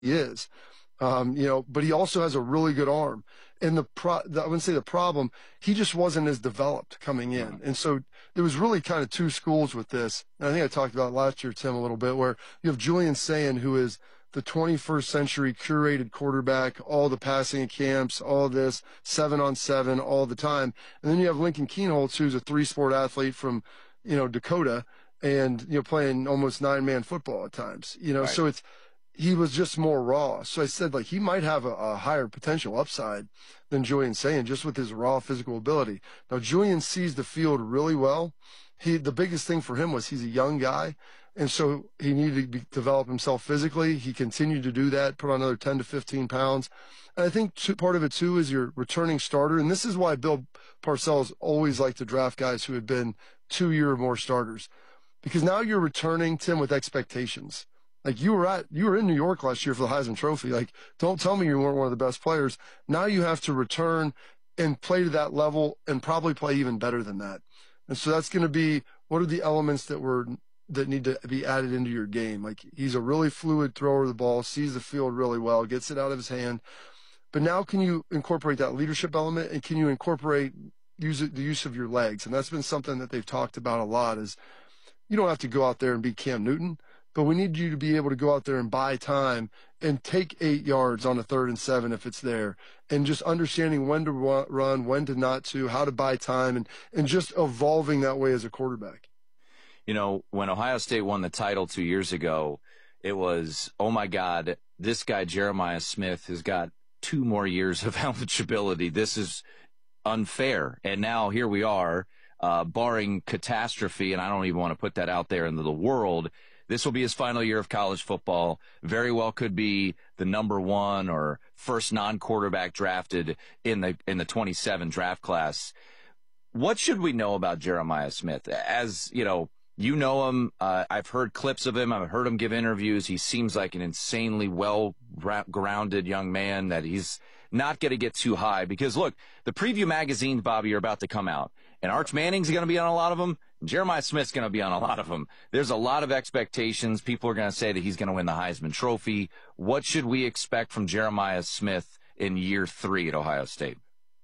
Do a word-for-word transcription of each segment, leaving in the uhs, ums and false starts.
is. Um, you know, but he also has a really good arm. And the pro, the, I wouldn't say the problem, he just wasn't as developed coming in. And so there was really kind of two schools with this. And I think I talked about it last year, Tim, a little bit, where you have Julian Sayin, who is the twenty-first century curated quarterback, all the passing camps, all this, seven on seven, all the time. And then you have Lincoln Kienholz, who's a three-sport athlete from, you know, Dakota, and, you know, playing almost nine-man football at times. You know, Right. so it's, he was just more raw. So I said, like, he might have a, a higher potential upside than Julian Sayin, just with his raw physical ability. Now, Julian sees the field really well. He, the biggest thing for him was he's a young guy, and so he needed to be, develop himself physically. He continued to do that, put on another ten to fifteen pounds. And I think two, part of it, too, is your returning starter. And this is why Bill Parcells always liked to draft guys who had been two-year or more starters. Because now you're returning, Tim, with expectations. Like, you were at, you were in New York last year for the Heisman Trophy. Like, don't tell me you weren't one of the best players. Now you have to return and play to that level and probably play even better than that. And so that's going to be, what are the elements that were, that need to be added into your game? Like, he's a really fluid thrower of the ball, sees the field really well, gets it out of his hand. But now can you incorporate that leadership element, and can you incorporate use it, the use of your legs? And that's been something that they've talked about a lot, is you don't have to go out there and be Cam Newton, but we need you to be able to go out there and buy time and take eight yards on a third and seven if it's there, and just understanding when to run, when to not to, how to buy time, and, and just evolving that way as a quarterback. You know, when Ohio State won the title two years ago, it was, oh my God, this guy Jeremiah Smith has got two more years of eligibility. This is unfair. And now here we are, uh, barring catastrophe, and I don't even want to put that out there into the world. This will be his final year of college football. Very well could be the number one or first non-quarterback drafted in the in the twenty-seven draft class. What should we know about Jeremiah Smith? As, you know, you know him. Uh, I've heard clips of him. I've heard him give interviews. He seems like an insanely well-grounded young man, that he's not going to get too high. Because, look, the preview magazines, Bobby, are about to come out. And Arch Manning's going to be on a lot of them. Jeremiah Smith's going to be on a lot of them. There's a lot of expectations. People are going to say that he's going to win the Heisman Trophy. What should we expect from Jeremiah Smith in year three at Ohio State?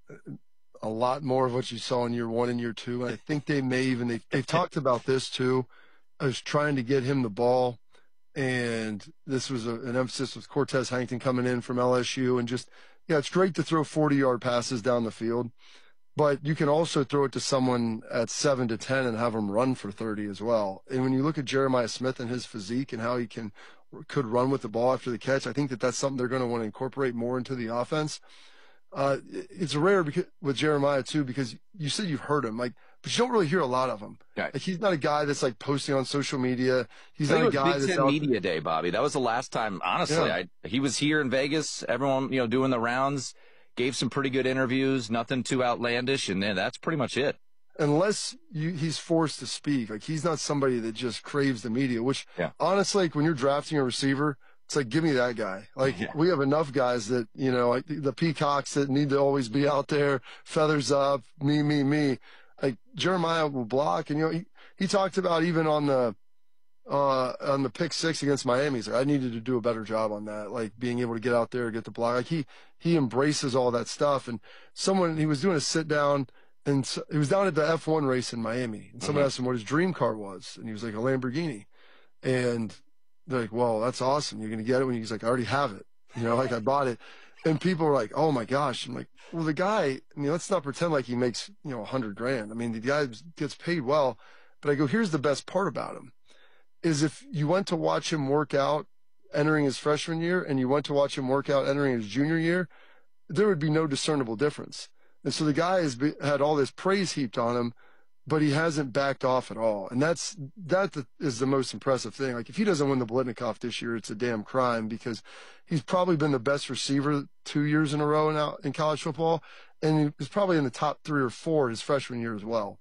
A lot more of what you saw in year one and year two. And I think they may even, they've, they've talked about this too. I was trying to get him the ball, and this was a, an emphasis with Cortez Hankton coming in from L S U, and just, yeah, it's great to throw forty-yard passes down the field, but you can also throw it to someone at seven to ten and have them run for thirty as well. And when you look at Jeremiah Smith and his physique and how he can, could run with the ball after the catch, I think that that's something they're going to want to incorporate more into the offense. Uh, it's rare because, with Jeremiah too, because you said you've heard him, like, but you don't really hear a lot of him. Right. Like, he's not a guy that's like posting on social media. He's I think not a it was guy Big that's Ten out Media Day, Bobby. That was the last time, honestly. Yeah. I, he was here in Vegas. Everyone, you know, doing the rounds, gave some pretty good interviews, nothing too outlandish, and then that's pretty much it. Unless you, he's forced to speak. Like, he's not somebody that just craves the media, which Yeah. honestly, like, when you're drafting a receiver, it's like, give me that guy. Like, Yeah. we have enough guys that, you know, like the peacocks that need to always be out there, feathers up, me, me, me. Like, Jeremiah will block. And, you know, he, he talked about even on the, uh, on the pick six against Miami, he's like, I needed to do a better job on that. Like, being able to get out there, get the block. Like, he, he embraces all that stuff. And someone, he was doing a sit down, and so, he was down at the F one race in Miami, and someone Mhm. asked him what his dream car was. And he was like, a Lamborghini. And they're like, well, that's awesome. You're going to get it when he's like, I already have it. You know, like, I bought it. And people are like, oh my gosh. I'm like, well, the guy, I mean, let's not pretend like he makes, you know, a hundred grand. I mean, the guy gets paid well, but I go, here's the best part about him is if you went to watch him work out entering his freshman year and you went to watch him work out entering his junior year, there would be no discernible difference. And so the guy has be, had all this praise heaped on him, but he hasn't backed off at all. And that's, that is the most impressive thing. Like, if he doesn't win the Blitnikoff this year, it's a damn crime, because he's probably been the best receiver two years in a row now in college football. And he was probably in the top three or four his freshman year as well.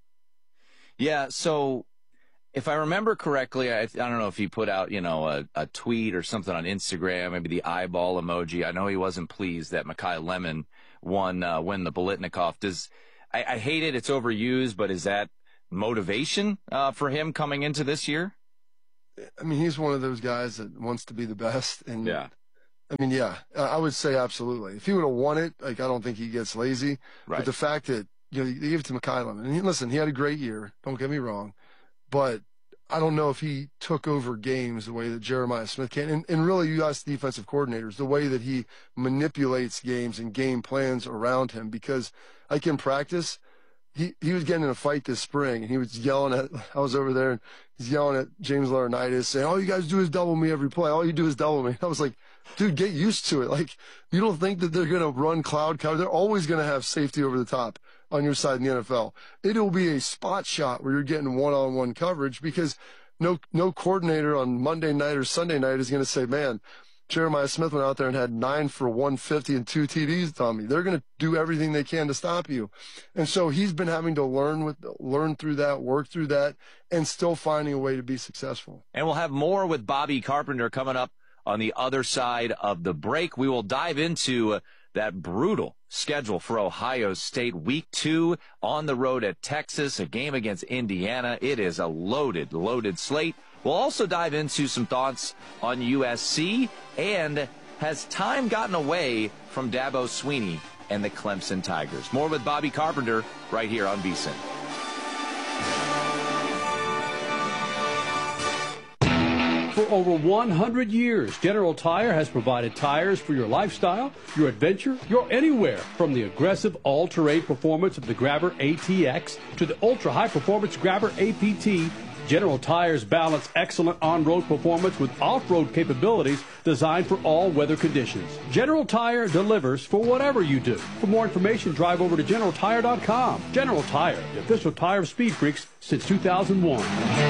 Yeah. So if I remember correctly, I, I don't know if he put out, you know, a, a tweet or something on Instagram, maybe the eyeball emoji. I know he wasn't pleased that Mekhi Lemon won, uh, win the Blitnikoff. Does, I, I hate it. It's overused, but is that motivation uh, for him coming into this year? I mean, he's one of those guys that wants to be the best. And Yeah. I mean, yeah, I would say absolutely. If he would have won it, like, I don't think he gets lazy. Right. But the fact that, you know, they gave it to McKylen. And he, listen, he had a great year. Don't get me wrong. But I don't know if he took over games the way that Jeremiah Smith can. And, and really, you ask defensive coordinators, the way that he manipulates games and game plans around him. Because, like in practice, he, he was getting in a fight this spring, and he was yelling at, I was over there, and he's yelling at James Laurinaitis, saying, all you guys do is double me every play. All you do is double me. I was like, dude, get used to it. Like, you don't think that they're going to run cloud cover. They're always going to have safety over the top on your side in the N F L. It'll be a spot shot where you're getting one-on-one coverage, because no no coordinator on Monday night or Sunday night is going to say, man, Jeremiah Smith went out there and had nine for one fifty and two T Ds, Tommy. They're going to do everything they can to stop you. And so he's been having to learn with learn through that, work through that, and still finding a way to be successful. And we'll have more with Bobby Carpenter coming up on the other side of the break. We will dive into that brutal schedule for Ohio State. Week two on the road at Texas, a game against Indiana. It is a loaded, loaded slate. We'll also dive into some thoughts on U S C, and has time gotten away from Dabo Swinney and the Clemson Tigers? More with Bobby Carpenter right here on VSiN. For over one hundred years, General Tire has provided tires for your lifestyle, your adventure, your anywhere. From the aggressive all-terrain performance of the Grabber A T X to the ultra-high-performance Grabber A P T, General Tires balance excellent on-road performance with off-road capabilities designed for all weather conditions. General Tire delivers for whatever you do. For more information, drive over to general tire dot com. General Tire, the official tire of Speed Freaks since two thousand one.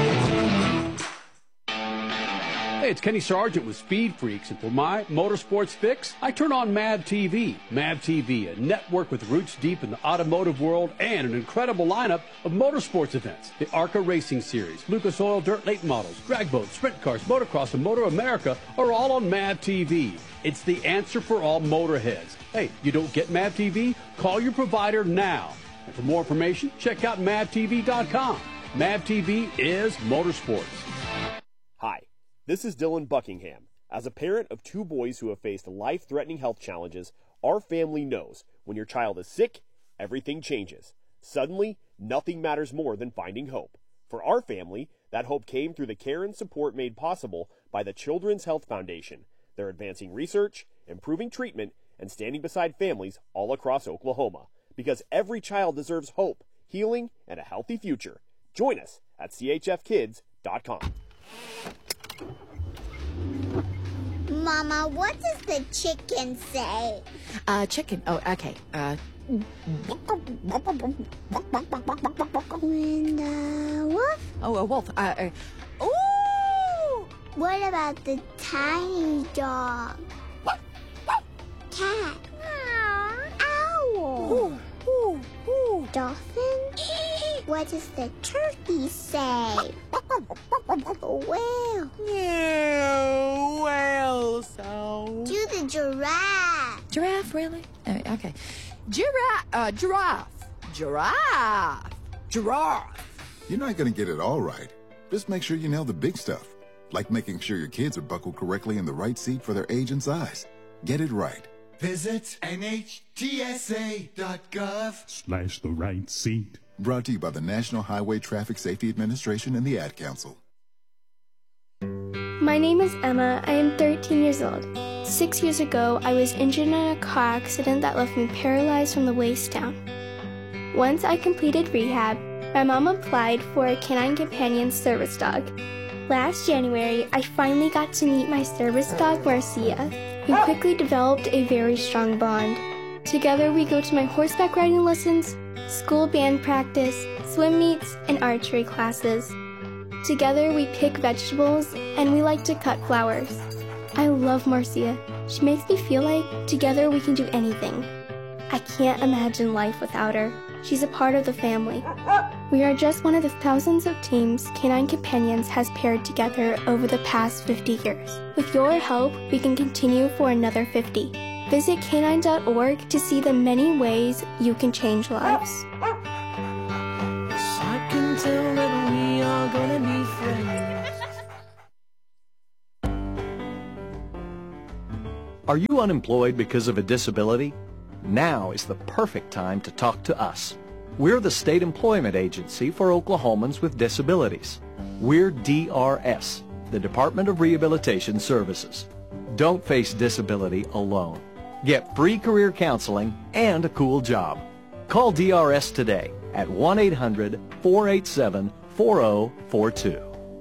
Hey, it's Kenny Sargent with Speed Freaks, and for my motorsports fix, I turn on M A V T V. M A V T V, a network with roots deep in the automotive world and an incredible lineup of motorsports events. The ARCA Racing Series, Lucas Oil Dirt Late Models, drag boats, sprint cars, motocross, and Motor America are all on M A V T V. It's the answer for all motorheads. Hey, you don't get M A V T V? Call your provider now. And for more information, check out M A V T V dot com. M A V T V is motorsports. Hi. This is Dylan Buckingham. As a parent of two boys who have faced life-threatening health challenges, our family knows when your child is sick, everything changes. Suddenly, nothing matters more than finding hope. For our family, that hope came through the care and support made possible by the Children's Health Foundation. They're advancing research, improving treatment, and standing beside families all across Oklahoma. Because every child deserves hope, healing, and a healthy future. Join us at C H F kids dot com. Mama, what does the chicken say? Uh, chicken. Oh, okay. Uh. And uh, wolf? Oh, a wolf. Uh. uh ooh! What about the tiny dog? Cat? Owl? Ooh, ooh, ooh. Dolphin? What does the turkey say? Whale? Yeah, whale sound. Do the giraffe? Giraffe, really? Uh, okay. Giraffe. Uh, giraffe. Giraffe. Giraffe. You're not going to get it all right. Just make sure you nail the big stuff, like making sure your kids are buckled correctly in the right seat for their age and size. Get it right. Visit N H T S A dot gov slash the right seat. Brought to you by the National Highway Traffic Safety Administration and the Ad Council. My name is Emma. I am thirteen years old. Six years ago, I was injured in a car accident that left me paralyzed from the waist down. Once I completed rehab, my mom applied for a Canine Companion service dog. Last January, I finally got to meet my service dog, Marcia. We quickly developed a very strong bond. Together, we go to my horseback riding lessons, school band practice, swim meets, and archery classes. Together, we pick vegetables, and we like to cut flowers. I love Marcia. She makes me feel like together we can do anything. I can't imagine life without her. She's a part of the family. We are just one of the thousands of teams Canine Companions has paired together over the past fifty years. With your help, we can continue for another fifty. Visit canine dot org to see the many ways you can change lives. I can tell that we are gonna be friends. Are you unemployed because of a disability? Now is the perfect time to talk to us. We're the state employment agency for Oklahomans with disabilities. We're D R S, the Department of Rehabilitation Services. Don't face disability alone. Get free career counseling and a cool job. Call D R S today at one eight hundred, four eight seven, four zero four two.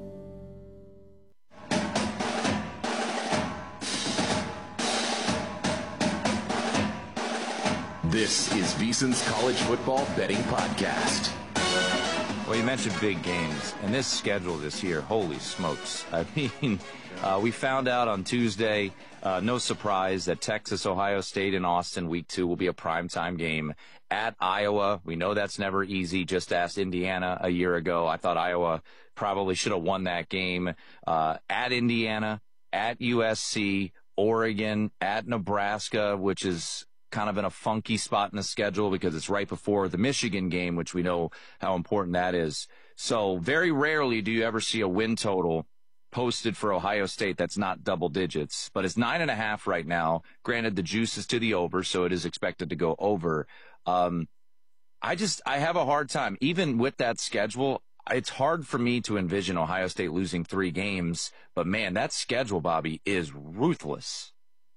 This is VSiN's College Football Betting Podcast. Well, you mentioned big games, and this schedule this year, holy smokes. I mean, uh, we found out on Tuesday, uh, no surprise, that Texas, Ohio State, and Austin week two will be a primetime game at Iowa. We know that's never easy. Just asked Indiana a year ago. I thought Iowa probably should have won that game. Uh, at Indiana, at U S C, Oregon, at Nebraska, which is kind of in a funky spot in the schedule because it's right before the Michigan game, which we know how important that is. So very rarely do you ever see a win total posted for Ohio State that's not double digits, but it's nine and a half right now. Granted, the juice is to the over, so it is expected to go over. Um, I just, I have a hard time, even with that schedule. It's hard for me to envision Ohio State losing three games, but man, that schedule, Bobby, is ruthless.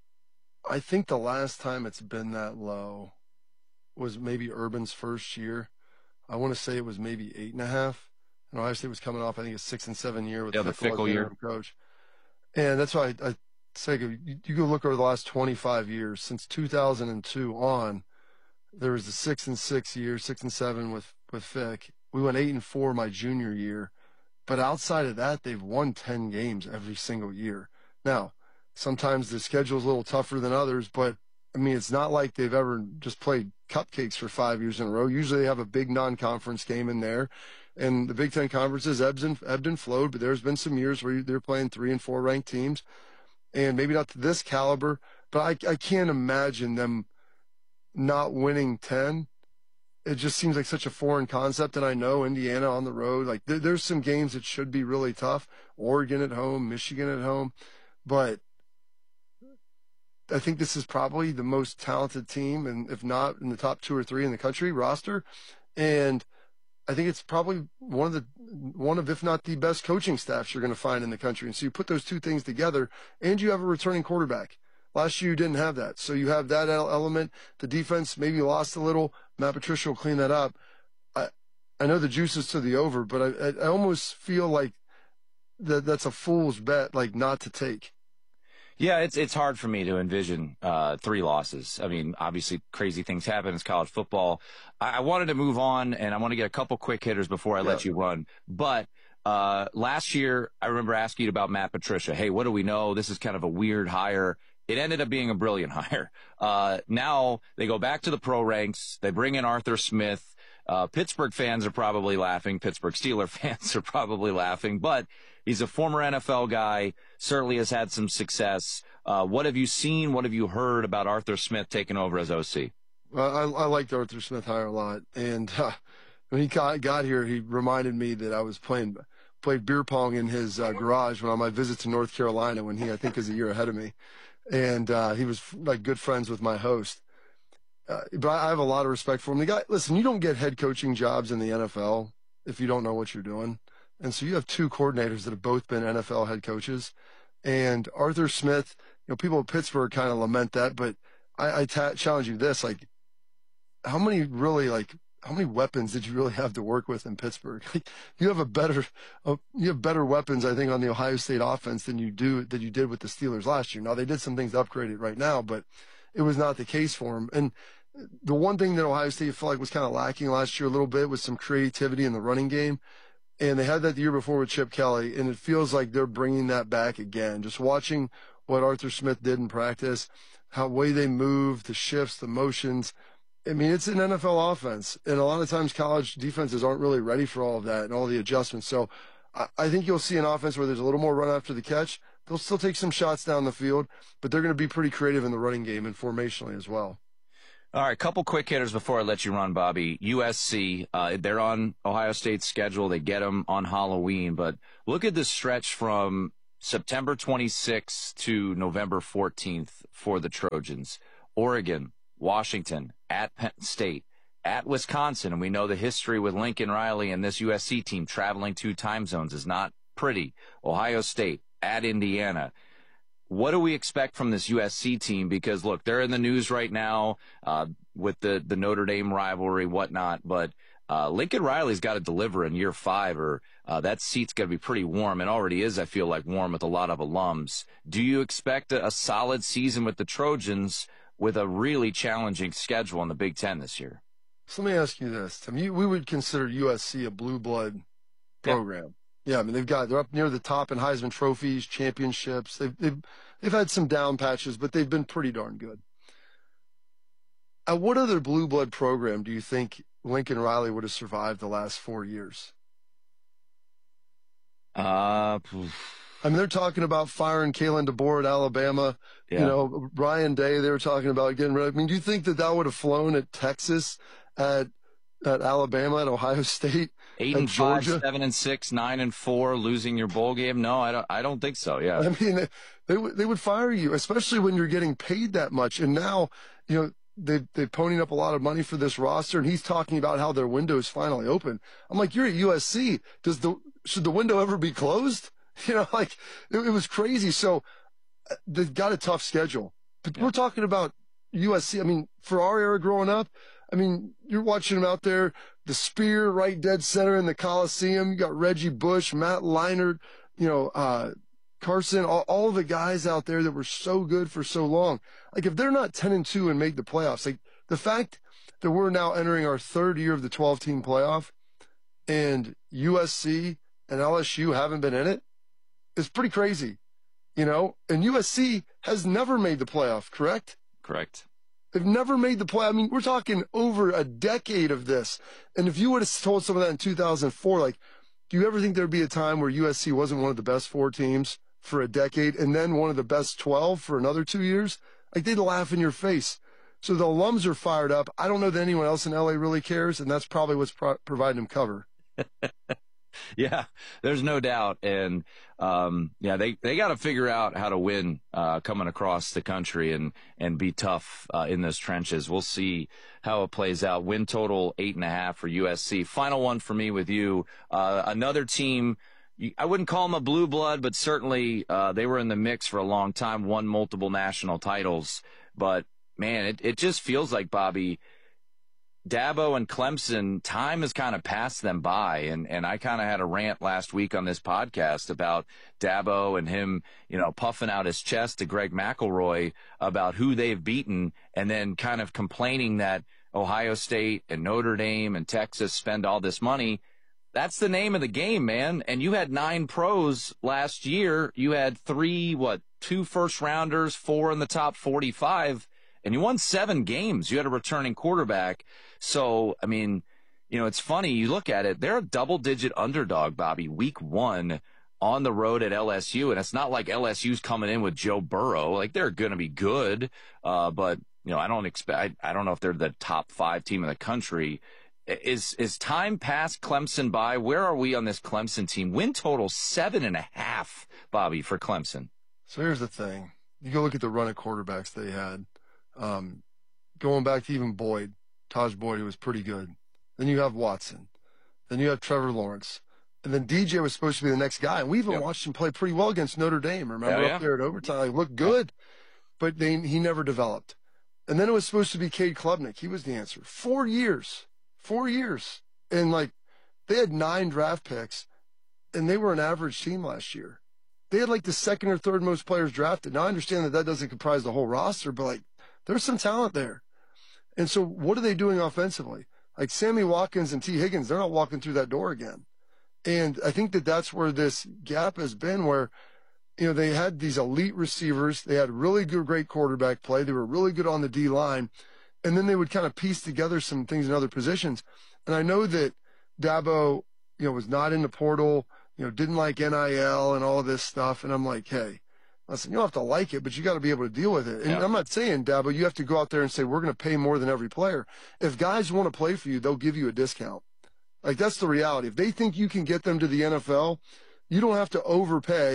I think the last time it's been that low was maybe Urban's first year. I want to say it was maybe eight and a half. And Ohio State was coming off, I think, a six and seven year with yeah, the Fickle year coach. And that's why I, I say you, you go look over the last twenty-five years since two thousand two on. There was the six and six year, six and seven with with Fick. We went eight and four my junior year, but outside of that, they've won ten games every single year. Now, sometimes the schedule's a little tougher than others, but, I mean, it's not like they've ever just played cupcakes for five years in a row. Usually they have a big non-conference game in there, and the Big Ten conferences ebbs and, ebbed and flowed, but there's been some years where they're playing three and four ranked teams, and maybe not to this caliber, but I, I can't imagine them not winning ten. It just seems like such a foreign concept, and I know Indiana on the road. Like, there, there's some games that should be really tough. Oregon at home, Michigan at home, but I think this is probably the most talented team, and if not in the top two or three in the country roster. And I think it's probably one of the, one of, if not the best coaching staffs you're going to find in the country. And so you put those two things together, and you have a returning quarterback. Last year you didn't have that. So you have that element. The defense maybe lost a little. Matt Patricia will clean that up. I, I know the juice is to the over, but I, I almost feel like that that's a fool's bet, like not to take. Yeah, it's it's hard for me to envision uh, three losses. I mean, obviously, crazy things happen. It's college football. I, I wanted to move on, and I want to get a couple quick hitters before I yeah. let you run. But uh, last year, I remember asking you about Matt Patricia. Hey, what do we know? This is kind of a weird hire. It ended up being a brilliant hire. Uh, now they go back to the pro ranks. They bring in Arthur Smith. Uh, Pittsburgh fans are probably laughing. Pittsburgh Steelers fans are probably laughing. But he's a former N F L guy, certainly has had some success. Uh, what have you seen? What have you heard about Arthur Smith taking over as O C? Well, I, I liked Arthur Smith hire a lot. And uh, when he got, got here, he reminded me that I was playing played beer pong in his uh, garage when on my visit to North Carolina when he, I think, is a year ahead of me. And uh, he was like good friends with my host. Uh, but I have a lot of respect for him. The guy, listen, you don't get head coaching jobs in the N F L if you don't know what you're doing. And so you have two coordinators that have both been N F L head coaches. And Arthur Smith, you know, people in Pittsburgh kind of lament that, but I, I ta- challenge you this, like, how many really, like, how many weapons did you really have to work with in Pittsburgh? Like, you have a better, uh, you have better weapons, I think, on the Ohio State offense than you do, than you did with the Steelers last year. Now, they did some things to upgrade it right now, but it was not the case for them. And the one thing that Ohio State felt like was kind of lacking last year a little bit was some creativity in the running game. And they had that the year before with Chip Kelly, and it feels like they're bringing that back again. Just watching what Arthur Smith did in practice, how way they move, the shifts, the motions. I mean, it's an N F L offense, and a lot of times college defenses aren't really ready for all of that and all the adjustments. So I, I think you'll see an offense where there's a little more run after the catch. They'll still take some shots down the field, but they're going to be pretty creative in the running game and formationally as well. All right, couple quick hitters before I let you run, Bobby. U S C, uh, they're on Ohio State's schedule. They get them on Halloween. But look at this stretch from September twenty-sixth to November fourteenth for the Trojans. Oregon, Washington, at Penn State, at Wisconsin, and we know the history with Lincoln Riley and this U S C team traveling two time zones is not pretty. Ohio State, at Indiana. What do we expect from this U S C team? Because, look, they're in the news right now uh, with the, the Notre Dame rivalry, whatnot, but uh, Lincoln Riley's got to deliver in year five, or uh, that seat's got to be pretty warm. It already is, I feel like, warm with a lot of alums. Do you expect a, a solid season with the Trojans with a really challenging schedule in the Big Ten this year? So let me ask you this, Tim. You, we would consider U S C a blue blood program. Yeah. Yeah, I mean, they've got, they're up near the top in Heisman trophies, championships. They've, they've, they've had some down patches, but they've been pretty darn good. At what other blue blood program do you think Lincoln Riley would have survived the last four years? Uh, I mean, they're talking about firing Kalen DeBoer at Alabama. Yeah. You know, Ryan Day, they were talking about getting rid of. I mean, do you think that that would have flown at Texas, at at Alabama, at Ohio State, eight at and Georgia? five, seven and six, nine and four, losing your bowl game? No, I don't. I don't think so. Yeah, I mean, they they, would- they would fire you, especially when you're getting paid that much. And now, you know, they they ponied up a lot of money for this roster, and he's talking about how their window is finally open. I'm like, you're at U S C. Does the should the window ever be closed? You know, like it, it was crazy. So uh, they've got a tough schedule. But yeah. We're talking about U S C. I mean, for our era growing up, I mean, you're watching them out there, the spear right dead center in the Coliseum. You got Reggie Bush, Matt Leinart, you know, uh, Carson, all, all the guys out there that were so good for so long. Like, if they're not ten and two and make the playoffs, like the fact that we're now entering our third year of the twelve team playoff and U S C and L S U haven't been in it is pretty crazy, you know? And U S C has never made the playoff, correct? Correct. They've never made the play. I mean, we're talking over a decade of this. And if you would have told someone that in two thousand four, like, do you ever think there'd be a time where U S C wasn't one of the best four teams for a decade and then one of the best twelve for another two years? Like, they'd laugh in your face. So the alums are fired up. I don't know that anyone else in L A really cares, and that's probably what's pro- providing them cover. Yeah, there's no doubt. And, um, yeah, they, they got to figure out how to win, uh, coming across the country and, and be tough, uh, in those trenches. We'll see how it plays out. Win total eight and a half for U S C. Final one for me with you. Uh, another team, I wouldn't call them a blue blood, but certainly, uh, they were in the mix for a long time, won multiple national titles. But man, it, it just feels like, Bobby, Dabo and Clemson, time has kind of passed them by, and, and I kind of had a rant last week on this podcast about Dabo and him, you know, puffing out his chest to Greg McElroy about who they've beaten, and then kind of complaining that Ohio State and Notre Dame and Texas spend all this money. That's the name of the game, man. And you had nine pros last year. You had three, what, two first rounders, four in the top forty-five. And you won seven games. You had a returning quarterback. So, I mean, you know, it's funny. You look at it, they're a double-digit underdog, Bobby, week one on the road at L S U. And it's not like L S U's coming in with Joe Burrow. Like, they're going to be good. Uh, but, you know, I don't expect, I, I don't know if they're the top five team in the country. Is, is time past Clemson by? Where are we on this Clemson team? Win total seven and a half, Bobby, for Clemson. So here's the thing. You go look at the run of quarterbacks they had. Um, going back to even Boyd, Taj Boyd, who was pretty good. Then you have Watson. Then you have Trevor Lawrence. And then D J was supposed to be the next guy. And we even yep. watched him play pretty well against Notre Dame. Remember, yeah, yeah. up there at overtime? Like, looked good, but they, he never developed. And then it was supposed to be Cade Klubnik. He was the answer. Four years. Four years. And, like, they had nine draft picks, and they were an average team last year. They had, like, the second or third most players drafted. Now, I understand that that doesn't comprise the whole roster, but, like, there's some talent there. And so what are they doing offensively? Like Sammy Watkins and T. Higgins, they're not walking through that door again. And I think that that's where this gap has been, where, you know, they had these elite receivers. They had really good, great quarterback play. They were really good on the D line. And then they would kind of piece together some things in other positions. And I know that Dabo, you know, was not in the portal, you know, didn't like N I L and all of this stuff. And I'm like, hey, listen, you don't have to like it, but you got to be able to deal with it. And yeah. I'm not saying, Dabo, you have to go out there and say, we're going to pay more than every player. If guys want to play for you, they'll give you a discount. Like, that's the reality. If they think you can get them to the N F L, you don't have to overpay.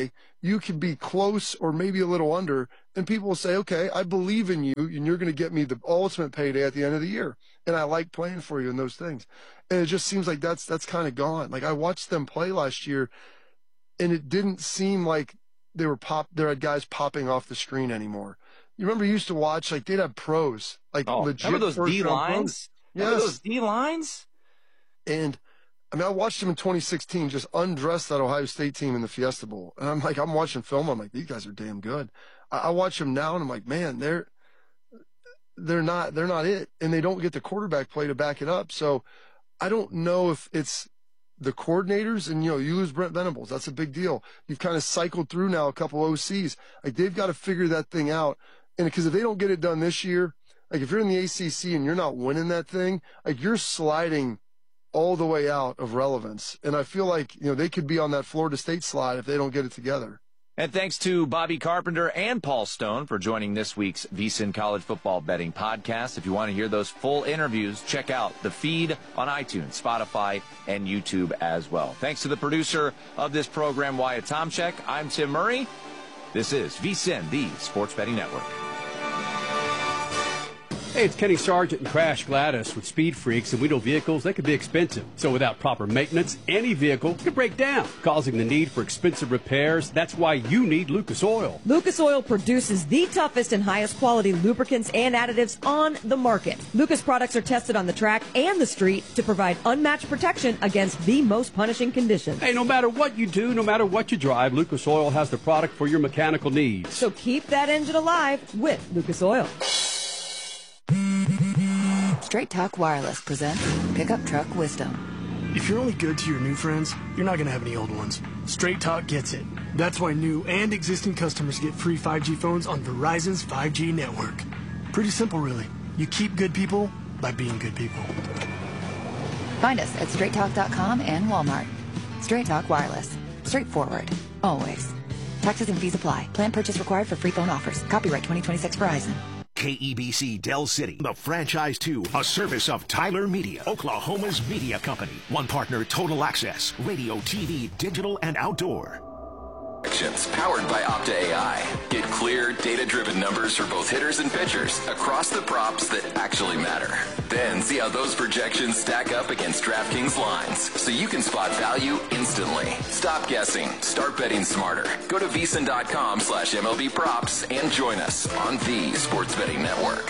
you could be close or maybe a little under, and people will say, okay, I believe in you, and you're going to get me the ultimate payday at the end of the year. And I like playing for you and those things. And it just seems like that's that's kind of gone. Like, I watched them play last year, and it didn't seem like they were pop. There had guys popping off the screen anymore. You remember you used to watch, like, they'd have pros, like oh, legit. Remember those D lines? Yes. Remember those D lines? And I mean, I watched them in twenty sixteen just undress that Ohio State team in the Fiesta Bowl. And I'm like, I'm watching film. I'm like, these guys are damn good. I, I watch them now, and I'm like, man, they're they're not they're not it, and they don't get the quarterback play to back it up. So I don't know if it's the coordinators, and you know, you lose Brent Venables, that's a big deal. You've kind of cycled through now a couple O Cs. Like, they've got to figure that thing out, and because if they don't get it done this year, like if you're in the A C C and you're not winning that thing, like you're sliding all the way out of relevance. And I feel like, you know, they could be on that Florida State slide if they don't get it together. And thanks to Bobby Carpenter and Paul Stone for joining this week's VSiN College Football Betting Podcast. If you want to hear those full interviews, check out the feed on iTunes, Spotify, and YouTube as well. Thanks to the producer of this program, Wyatt Tomchek. I'm Tim Murray. This is VSiN, the Sports Betting Network. Hey, it's Kenny Sargent and Crash Gladys with Speed Freaks, and we know vehicles, they can be expensive. So without proper maintenance, any vehicle can break down, causing the need for expensive repairs. That's why you need Lucas Oil. Lucas Oil produces the toughest and highest quality lubricants and additives on the market. Lucas products are tested on the track and the street to provide unmatched protection against the most punishing conditions. Hey, no matter what you do, no matter what you drive, Lucas Oil has the product for your mechanical needs. So keep that engine alive with Lucas Oil. Straight Talk Wireless presents Pickup Truck Wisdom. If you're only good to your new friends, you're not going to have any old ones. Straight Talk gets it. That's why new and existing customers get free five G phones on Verizon's five G network. Pretty simple, really. You keep good people by being good people. Find us at straight talk dot com and Walmart. Straight Talk Wireless. Straightforward. Always. Taxes and fees apply. Plan purchase required for free phone offers. Copyright twenty twenty-six Verizon. K E B C Del City, the franchise two, a service of Tyler Media, Oklahoma's media company. One partner, Total Access, radio, T V, digital, and outdoor. Powered by Opta A I. Get clear, data-driven numbers for both hitters and pitchers across the props that actually matter. Then see how those projections stack up against DraftKings lines so you can spot value instantly. Stop guessing. Start betting smarter. Go to VSiN.com slash MLB props and join us on the Sports Betting Network.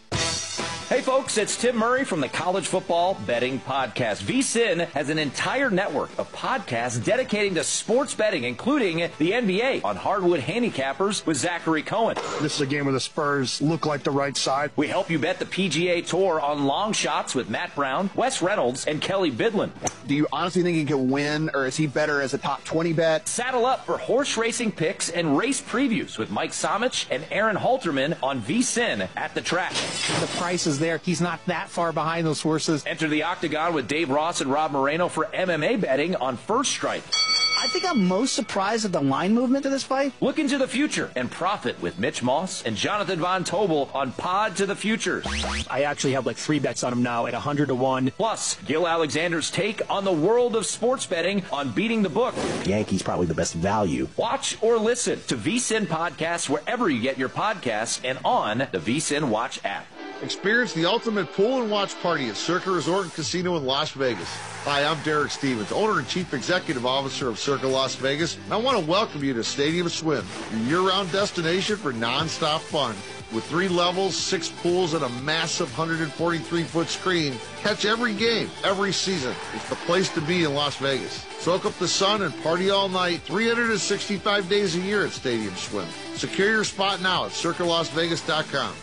Hey folks, it's Tim Murray from the College Football Betting Podcast. VSiN has an entire network of podcasts dedicating to sports betting, including the N B A on Hardwood Handicappers with Zachary Cohen. This is a game where the Spurs look like the right side. We help you bet the P G A Tour on long shots with Matt Brown, Wes Reynolds, and Kelly Bidlin. Do you honestly think he can win, or is he better as a top twenty bet? Saddle up for horse racing picks and race previews with Mike Somich and Aaron Halterman on VSiN at the track. The price is there. He's not that far behind those horses. Enter the Octagon with Dave Ross and Rob Moreno for M M A betting on First Strike. I think I'm most surprised at the line movement of this fight. Look into the future and profit with Mitch Moss and Jonathan Von Tobel on Pod to the Futures. I actually have like three bets on him now at one hundred to one. Plus, Gil Alexander's take on the world of sports betting on Beating the Book. Yankees probably the best value. Watch or listen to VSiN podcasts wherever you get your podcasts and on the VSiN Watch app. Experience the ultimate pool and watch party at Circa Resort and Casino in Las Vegas. Hi, I'm Derek Stevens, owner and chief executive officer of Circa Las Vegas, and I want to welcome you to Stadium Swim, your year-round destination for non-stop fun. With three levels, six pools, and a massive one hundred forty-three foot screen, catch every game, every season. It's the place to be in Las Vegas. Soak up the sun and party all night, three hundred sixty-five days a year at Stadium Swim. Secure your spot now at circa las vegas dot com.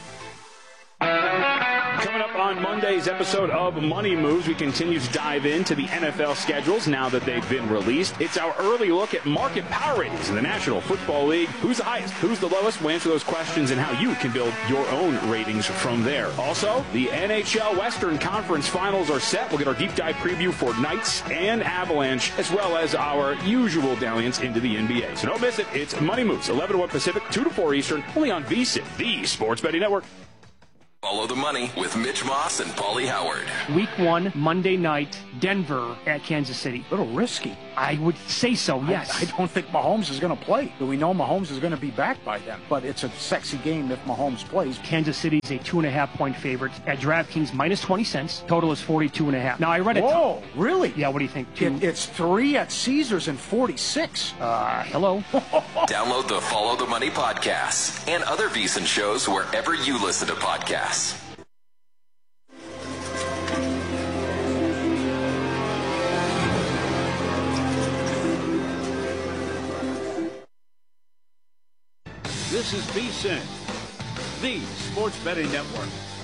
Coming up on Monday's episode of Money Moves, we continue to dive into the N F L schedules now that they've been released. It's our early look at market power ratings in the National Football League. Who's the highest? Who's the lowest? We'll answer those questions and how you can build your own ratings from there. Also, the N H L Western Conference Finals are set. We'll get our deep dive preview for Knights and Avalanche, as well as our usual dalliance into the N B A. So don't miss it. It's Money Moves, eleven to one Pacific, two to four Eastern, only on VSiN, the Sports Betting Network. Follow the money with Mitch Moss and Paulie Howard. Week one, Monday night, Denver at Kansas City. A little risky. I would say so, yes. I, I don't think Mahomes is going to play. We know Mahomes is going to be back by then, but it's a sexy game if Mahomes plays. Kansas City is a two and a half point favorite at DraftKings minus twenty cents. Total is forty-two and a half. Now I read it. Whoa, really? Yeah, what do you think? Two? It, it's three at Caesars and forty-six. Uh, hello. Download the Follow the Money podcast and other VSiN shows wherever you listen to podcasts. This is VSiN, the Sports Betting Network.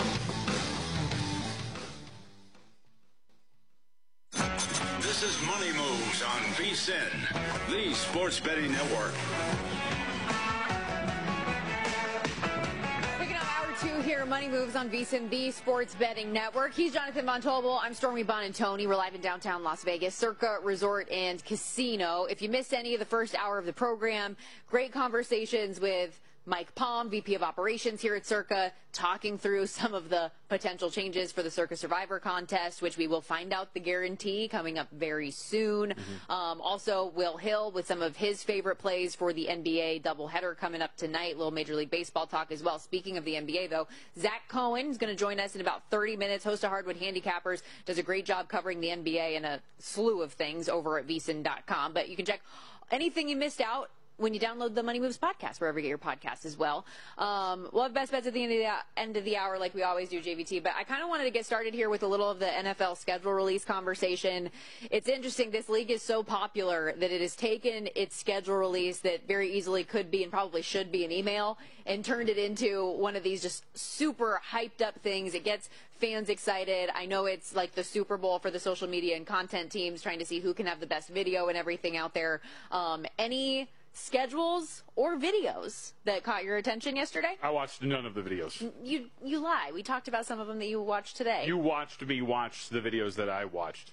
This is Money Moves on VSiN, the Sports Betting Network. Picking up hour two here, Money Moves on VSiN, the Sports Betting Network. He's Jonathan Von Tobel. I'm Stormy Bonantoni. We're live in downtown Las Vegas, Circa Resort and Casino. If you missed any of the first hour of the program, great conversations with Mike Palm, V P of Operations here at Circa, talking through some of the potential changes for the Circa Survivor contest, which we will find out the guarantee coming up very soon. Mm-hmm. Um, also, Will Hill with some of his favorite plays for the N B A doubleheader coming up tonight. Little Major League Baseball talk as well. Speaking of the N B A, though, Zach Cohen is going to join us in about thirty minutes. Host of Hardwood Handicappers, does a great job covering the N B A and a slew of things over at V S I N dot com. But you can check anything you missed out when you download the Money Moves podcast, wherever you get your podcasts as well. Um, we'll have best bets at the end of the, end of the hour like we always do, J V T. But I kind of wanted to get started here with a little of the N F L schedule release conversation. It's interesting. This league is so popular that it has taken its schedule release that very easily could be and probably should be an email and turned it into one of these just super hyped up things. It gets fans excited. I know it's like the Super Bowl for the social media and content teams trying to see who can have the best video and everything out there. Um, any schedules or videos that caught your attention yesterday? I watched none of the videos. You you lie. We talked about some of them that you watched today. You watched me watch the videos that I watched.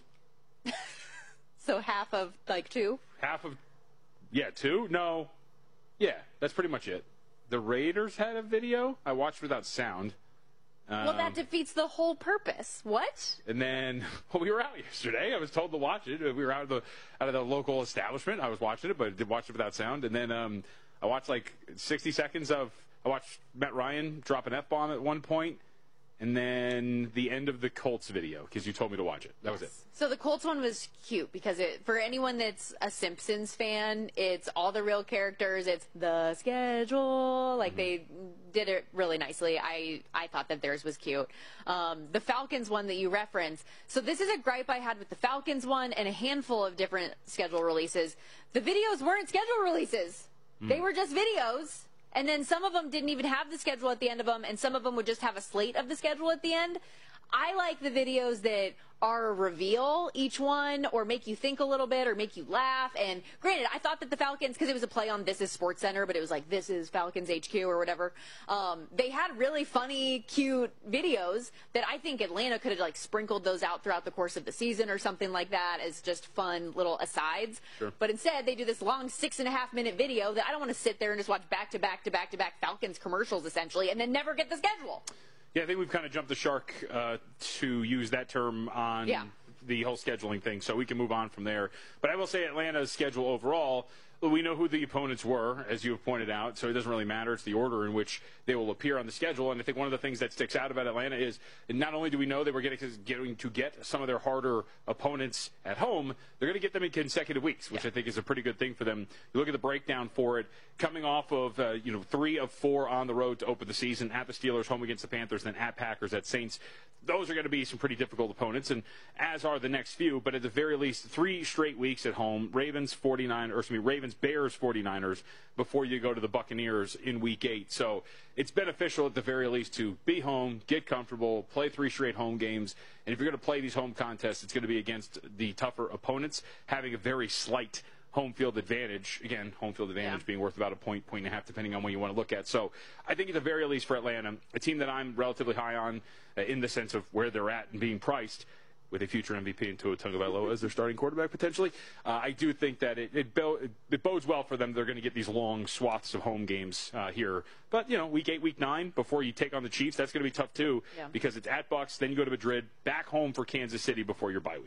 So half of, like, two? Half of, yeah, two? No. Yeah, that's pretty much it. The Raiders had a video I watched without sound. Um, well, that defeats the whole purpose. What? And then, well, we were out yesterday. I was told to watch it. We were out of the out of the local establishment. I was watching it, but I did watch it without sound. And then um, I watched like sixty seconds of. I watched Matt Ryan drop an F-bomb at one point, and then the end of the Colts video because you told me to watch it. That was it. So the Colts one was cute because it, for anyone that's a Simpsons fan, it's all the real characters. It's the schedule. Like, mm-hmm. They did it really nicely. I, I thought that theirs was cute. Um, the Falcons one that you referenced. So this is a gripe I had with the Falcons one and a handful of different schedule releases. The videos weren't schedule releases. Mm. They were just videos. And then some of them didn't even have the schedule at the end of them, and some of them would just have a slate of the schedule at the end. I like the videos that are a reveal, each one, or make you think a little bit, or make you laugh. And granted, I thought that the Falcons, because it was a play on This Is Sports Center, but it was like This Is Falcons H Q or whatever. Um, they had really funny, cute videos that I think Atlanta could have like sprinkled those out throughout the course of the season or something like that as just fun little asides. Sure. But instead, they do this long six and a half minute video that I don't want to sit there and just watch back to back to back to back Falcons commercials essentially, and then never get the schedule. Yeah, I think we've kind of jumped the shark uh, to use that term on yeah. the whole scheduling thing, so we can move on from there. But I will say Atlanta's schedule overall, we know who the opponents were, as you have pointed out, so it doesn't really matter. It's the order in which they will appear on the schedule. And I think one of the things that sticks out about Atlanta is not only do we know they were getting to, getting to get some of their harder opponents at home, they're going to get them in consecutive weeks, which yeah. I think is a pretty good thing for them. You look at the breakdown for it, coming off of uh, you know three of four on the road to open the season, at the Steelers, home against the Panthers, then at Packers, at Saints. Those are going to be some pretty difficult opponents, and as are the next few. But at the very least, three straight weeks at home, Ravens, forty-nine, or excuse me, Ravens, Bears, forty-niners, before you go to the Buccaneers in week eight. So it's beneficial at the very least to be home, get comfortable, play three straight home games. And if you're going to play these home contests, it's going to be against the tougher opponents, having a very slight home field advantage. Again, home field advantage yeah. being worth about a point, point and a half, depending on what you want to look at. So I think at the very least for Atlanta, a team that I'm relatively high on uh, in the sense of where they're at and being priced, with a future M V P in Tua Tagovailoa as their starting quarterback potentially, uh, I do think that it, it, bo- it bodes well for them. They're going to get these long swaths of home games uh, here. But, you know, week eight, week nine, before you take on the Chiefs, that's going to be tough too yeah. because it's at Bucs, then you go to Madrid, back home for Kansas City before your bye week.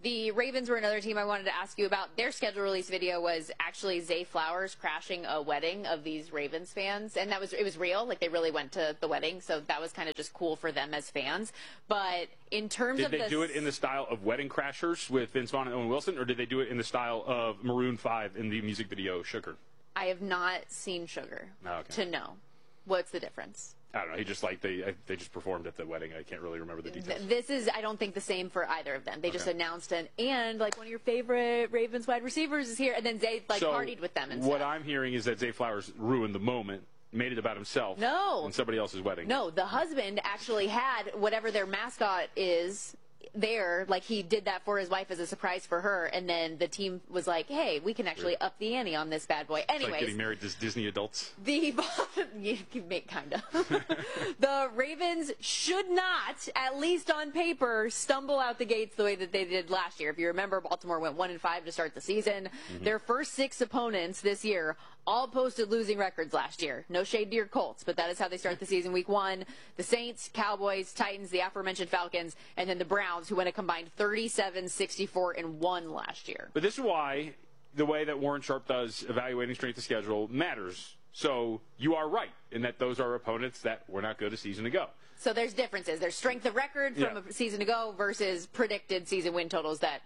The Ravens were another team I wanted to ask you about. Their schedule release video was actually Zay Flowers crashing a wedding of these Ravens fans, and that was it was real. Like, they really went to the wedding, so that was kind of just cool for them as fans. But in terms did of they the do it in the style of Wedding Crashers with Vince Vaughn and Owen Wilson, or did they do it in the style of Maroon five in the music video Sugar? I have not seen Sugar Oh, okay. to know what's the difference. I don't know. He just like they they just performed at the wedding. I can't really remember the details. Th- This is, I don't think, the same for either of them. They just Okay. announced an, and like one of your favorite Ravens wide receivers is here, and then Zay like so partied with them and what stuff. I'm hearing is that Zay Flowers ruined the moment, made it about himself. No. And somebody else's wedding. No, the husband actually had whatever their mascot is there, like he did that for his wife as a surprise for her, and then the team was like, hey, we can actually up the ante on this bad boy. It's Anyways, like getting married to Disney adults. The you can make kind of the Ravens should not, at least on paper, stumble out the gates the way that they did last year. If you remember, Baltimore went one and five to start the season. Mhm. Their first six opponents this year all posted losing records last year. No shade to your Colts, but that is how they start the season. Week one, the Saints, Cowboys, Titans, the aforementioned Falcons, and then the Browns, who went a combined thirty-seven, sixty-four, and one last year. But this is why the way that Warren Sharp does evaluating strength of schedule matters. So you are right in that those are opponents that were not good a season ago. So there's differences. There's strength of record from Yeah. a season ago versus predicted season win totals that.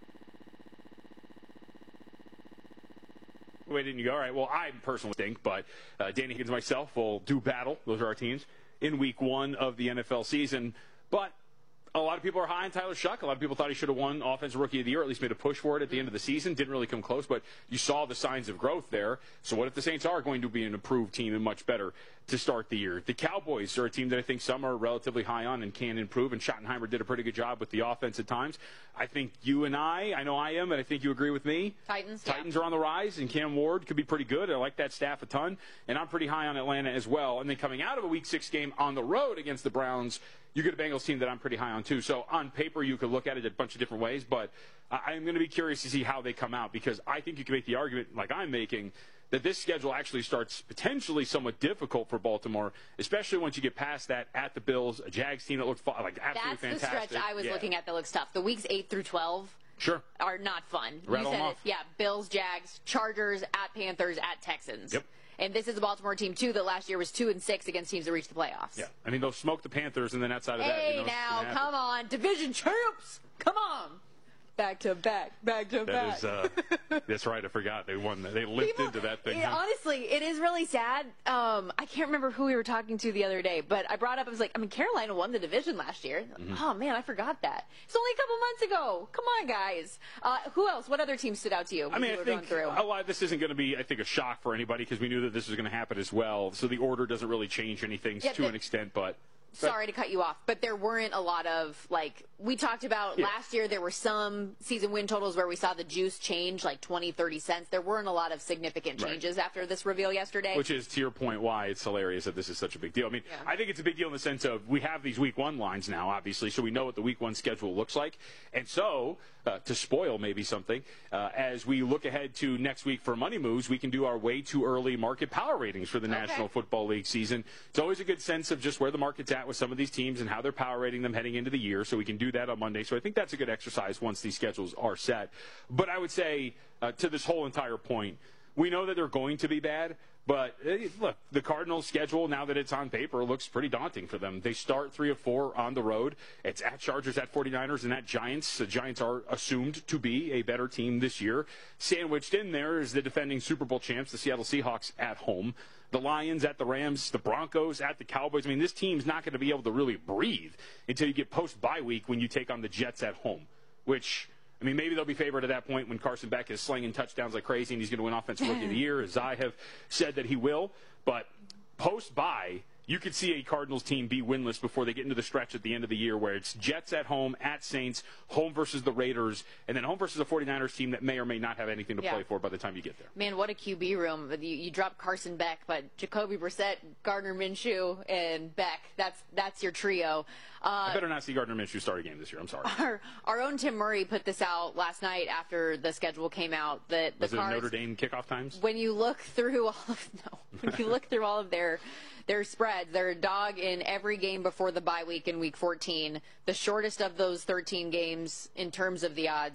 Wait, didn't you go? All right, well, I personally think, but uh, Danny Higgins and myself will do battle. Those are our teams in week one of the N F L season. But a lot of people are high on Tyler Shuck. A lot of people thought he should have won Offensive Rookie of the Year, at least made a push for it at the end of the season. Didn't really come close, but you saw the signs of growth there. So what if the Saints are going to be an improved team and much better to start the year? The Cowboys are a team that I think some are relatively high on and can improve, and Schottenheimer did a pretty good job with the offense at times. I think you and I, I know I am, and I think you agree with me. Titans. Titans are on the rise, and Cam Ward could be pretty good. I like that staff a ton, and I'm pretty high on Atlanta as well. And then coming out of a Week six game on the road against the Browns, you get a Bengals team that I'm pretty high on too. So on paper, you could look at it a bunch of different ways, but I- I'm going to be curious to see how they come out, because I think you can make the argument, like I'm making, that this schedule actually starts potentially somewhat difficult for Baltimore, especially once you get past that at the Bills, a Jags team that looked fa- like absolutely That's fantastic. the stretch I was Yeah. looking at that looks tough. The weeks eight through twelve Sure. are not fun. Rattle you them said off. it. Yeah, Bills, Jags, Chargers, at Panthers, at Texans. Yep. And this is a Baltimore team too that last year was two and six against teams that reached the playoffs. Yeah, I mean, they'll smoke the Panthers, and then outside of that, Hey you know, what's now, gonna happen. come on, division champs, come on, back to back, back to back. That is, uh, that's right. I forgot they won. They limped into that thing. It- huh? honestly, it is really sad. Um, I can't remember who we were talking to the other day, but I brought up, I was like, I mean, Carolina won the division last year. Mhm. Oh, man, I forgot that. It's only a couple months ago. Come on, guys. Uh, who else? What other teams stood out to you? I mean, as I you were think going through? a lot. This isn't going to be, I think, a shock for anybody, because we knew that this was going to happen as well. So the order doesn't really change anything Yeah, to the- an extent, but. Sorry to cut you off, but there weren't a lot of, like, we talked about Yeah. last year, there were some season win totals where we saw the juice change like twenty, thirty cents. There weren't a lot of significant Right. changes after this reveal yesterday. Which is, to your point, why it's hilarious that this is such a big deal. I mean, I think it's a big deal in the sense of we have these week one lines now, obviously, so we know what the week one schedule looks like. And so, uh, to spoil maybe something, uh, as we look ahead to next week for Money Moves, we can do our way too early market power ratings for the National Football League season. It's always a good sense of just where the market's at with some of these teams and how they're power rating them heading into the year, so we can do that on Monday. So I think that's a good exercise once these schedules are set. But I would say, uh, to this whole entire point, we know that they're going to be bad, but eh, look, the Cardinals' schedule, now that it's on paper, looks pretty daunting for them. They start three of four on the road. It's at Chargers, at forty-niners, and at Giants. The Giants are assumed to be a better team this year. Sandwiched in there is the defending Super Bowl champs, the Seattle Seahawks, at home. The Lions at the Rams, the Broncos at the Cowboys. I mean, this team's not going to be able to really breathe until you get post-bye week when you take on the Jets at home, which... I mean, maybe they'll be favored at that point when Carson Beck is slinging touchdowns like crazy and he's going to win Offensive Rookie of the Year, as I have said that he will. But post-bye, you could see a Cardinals team be winless before they get into the stretch at the end of the year where it's Jets at home, at Saints, home versus the Raiders, and then home versus a forty-niners team that may or may not have anything to Yeah. play for by the time you get there. Man, what a Q B room. You, you drop Carson Beck, but Jacoby Brissett, Gardner Minshew, and Beck. That's that's your trio. Uh, I better not see Gardner Minshew start a game this year. I'm sorry. our, our own Tim Murray put this out last night after the schedule came out. That the Was it Cards, Notre Dame kickoff times? when you look through all of no, when you look through all of their their spreads, they're a dog in every game before the bye week in week fourteen. The shortest of those thirteen games in terms of the odds, plus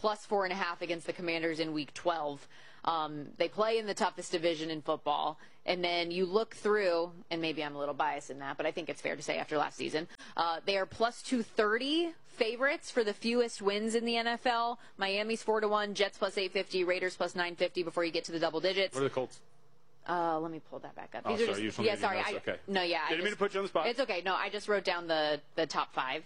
plus four and a half against the Commanders in week twelve. Um, they play in the toughest division in football. And then you look through, and maybe I'm a little biased in that, but I think it's fair to say after last season, uh, they are plus two thirty favorites for the fewest wins in the N F L. Miami's four to one, Jets plus eight fifty, Raiders plus nine fifty before you get to the double digits. What are the Colts? Uh, let me pull that back up. Oh, These sorry, are you just, just yeah, sorry. I, okay. No, yeah. Didn't I mean to put you on the spot. It's okay. No, I just wrote down the, the top five.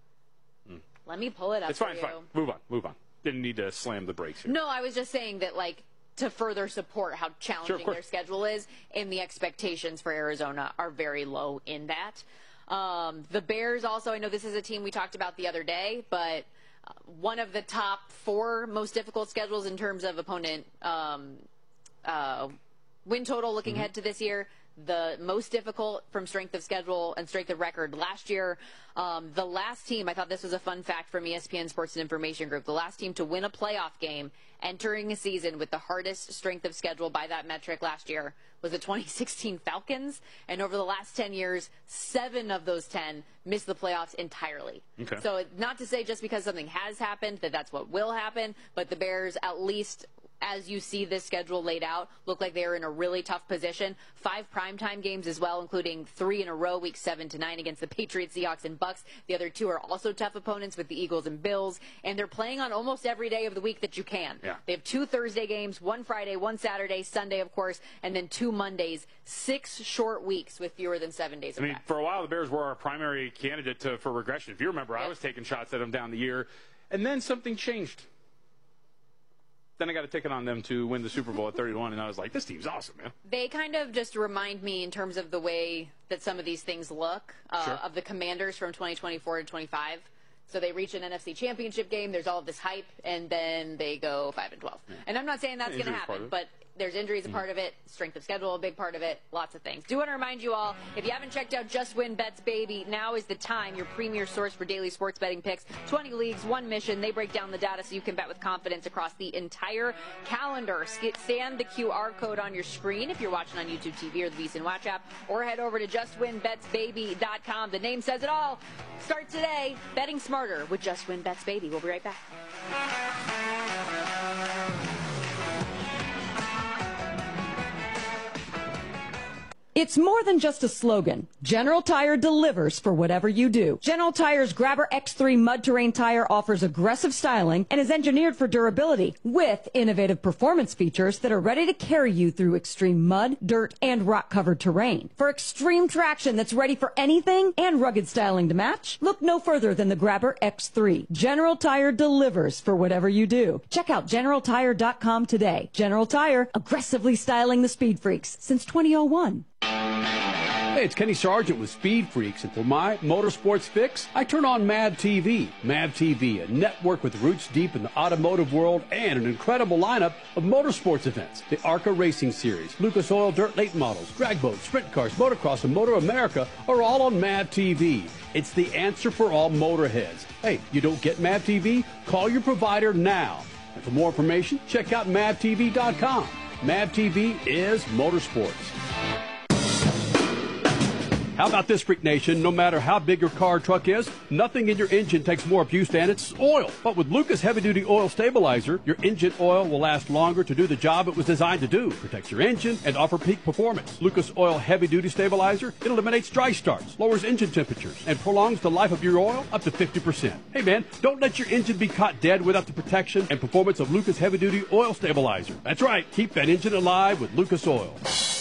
Mm. Let me pull it up It's for fine, you. fine. Move on, move on. Didn't need to slam the brakes here. No, I was just saying that, like, to further support how challenging Sure, their schedule is, and the expectations for Arizona are very low in that. Um, the Bears also, I know this is a team we talked about the other day, but uh, one of the top four most difficult schedules in terms of opponent um, uh, win total looking Mm-hmm. ahead to this year. The most difficult from strength of schedule and strength of record last year. Um, the last team, I thought this was a fun fact from E S P N Sports and Information Group, the last team to win a playoff game entering a season with the hardest strength of schedule by that metric last year was the twenty sixteen Falcons. And over the last ten years, seven of those ten missed the playoffs entirely. Okay. So not to say just because something has happened that that's what will happen, but the Bears, at least as you see this schedule laid out, look like they're in a really tough position. Five primetime games as well, including three in a row, week seven to nine against the Patriots, Seahawks, and Bucks. The other two are also tough opponents with the Eagles and Bills, and they're playing on almost every day of the week that you can. Yeah. They have two Thursday games, one Friday, one Saturday, Sunday, of course, and then two Mondays. Six short weeks with fewer than seven days I of mean, practice. for a while, the Bears were our primary candidate to, for regression. If you remember, I was taking shots at them down the year, and then something changed. Then I got a ticket on them to win the Super Bowl at thirty-one, and I was like, this team's awesome, man. They kind of just remind me in terms of the way that some of these things look uh, Sure. of the Commanders from twenty twenty-four to twenty-five. So they reach an N F C Championship game. There's all of this hype, and then they go five and twelve. Yeah. And I'm not saying that's going to happen, but there's injuries a Mm-hmm. part of it, strength of schedule a big part of it, lots of things. Do want to remind you all, if you haven't checked out Just Win Bets, baby, now is the time. Your premier source for daily sports betting picks. twenty leagues, one mission. They break down the data so you can bet with confidence across the entire calendar. Scan the Q R code on your screen if you're watching on YouTube T V or the VSiN Watch app, or head over to just win bets baby dot com. The name says it all. Start today betting smarter with Just Win Bets, baby. We'll be right back. It's more than just a slogan. General Tire delivers for whatever you do. General Tire's Grabber X three Mud Terrain tire offers aggressive styling and is engineered for durability with innovative performance features that are ready to carry you through extreme mud, dirt, and rock-covered terrain. For extreme traction that's ready for anything and rugged styling to match, look no further than the Grabber X three. General Tire delivers for whatever you do. Check out general tire dot com today. General Tire, aggressively styling the speed freaks since two thousand one. Hey, it's Kenny Sargent with Speed Freaks, and for my motorsports fix, I turn on Mad T V. Mad T V, a network with roots deep in the automotive world and an incredible lineup of motorsports events. The ARCA Racing Series, Lucas Oil Dirt Late Models, drag boats, sprint cars, motocross, and Motor America are all on Mad T V. It's the answer for all motorheads. Hey, you don't get Mad T V? Call your provider now. And for more information, check out mad t v dot com. Mad T V is motorsports. How about this, Freak Nation? No matter how big your car or truck is, nothing in your engine takes more abuse than its oil. But with Lucas Heavy Duty Oil Stabilizer, your engine oil will last longer to do the job it was designed to do. Protects your engine and offer peak performance. Lucas Oil Heavy Duty Stabilizer, it eliminates dry starts, lowers engine temperatures, and prolongs the life of your oil up to fifty percent. Hey man, don't let your engine be caught dead without the protection and performance of Lucas Heavy Duty Oil Stabilizer. That's right, keep that engine alive with Lucas Oil.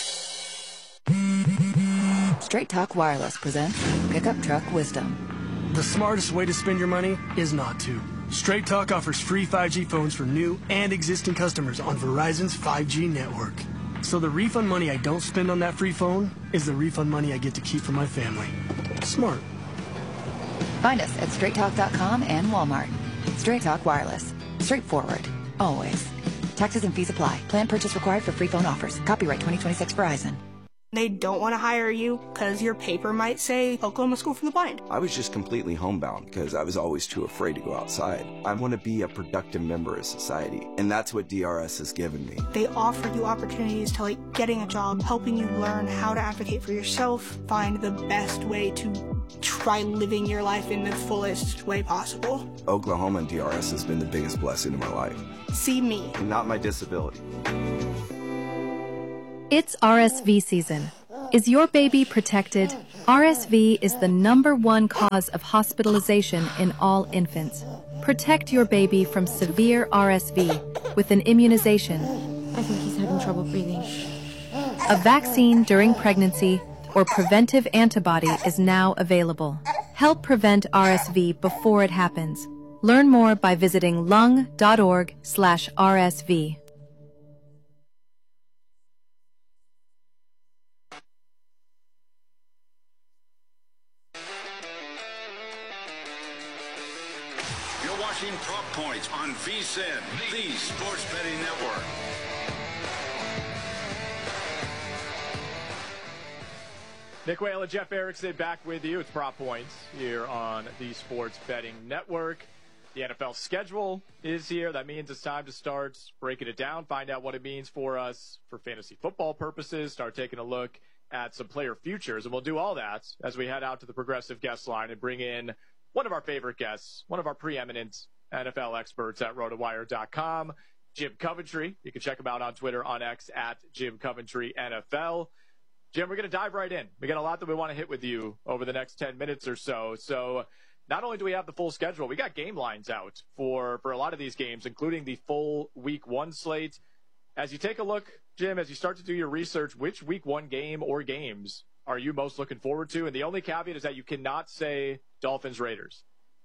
Straight Talk Wireless presents Pickup Truck Wisdom. The smartest way to spend your money is not to. Straight Talk offers free five G phones for new and existing customers on Verizon's five G network. So the refund money I don't spend on that free phone is the refund money I get to keep for my family. Smart. Find us at straight talk dot com and Walmart. Straight Talk Wireless. Straightforward. Always. Taxes and fees apply. Plan purchase required for free phone offers. Copyright twenty twenty-six Verizon. They don't want to hire you because your paper might say Oklahoma School for the Blind. I was just completely homebound because I was always too afraid to go outside. I want to be a productive member of society, and that's what D R S has given me. They offer you opportunities to like getting a job, helping you learn how to advocate for yourself, find the best way to try living your life in the fullest way possible. Oklahoma and D R S has been the biggest blessing in my life. See me. Not my disability. It's R S V season. Is your baby protected? R S V is the number one cause of hospitalization in all infants. Protect your baby from severe R S V with an immunization. I think he's having trouble breathing. A vaccine during pregnancy or preventive antibody is now available. Help prevent R S V before it happens. Learn more by visiting lung.org slash RSV. You're watching Prop Points on V S I N, the Sports Betting Network. Nick Whale and Jeff Erickson back with you. It's Prop Points here on the Sports Betting Network. The N F L schedule is here. That means it's time to start breaking it down, find out what it means for us for fantasy football purposes, start taking a look at some player futures. And we'll do all that as we head out to the Progressive guest line and bring in one of our favorite guests, one of our preeminent N F L experts at rotowire dot com, Jim Coventry. You can check him out on Twitter, on X, at Jim Coventry N F L. Jim, we're going to dive right in. We got a lot that we want to hit with you over the next ten minutes or so. So not only do we have the full schedule, we got game lines out for, for a lot of these games, including the full week one slate. As you take a look, Jim, as you start to do your research, which week one game or games are you most looking forward to? And the only caveat is that you cannot say Dolphins Raiders.